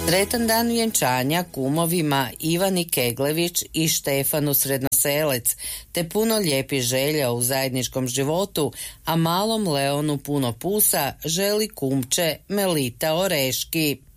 Sretan dan vjenčanja kumovima Ivani Keglević i Štefanu Srednoselec, te puno lijepih želja u zajedničkom životu, a malom Leonu puno pusa želi kumče Melita Oreški.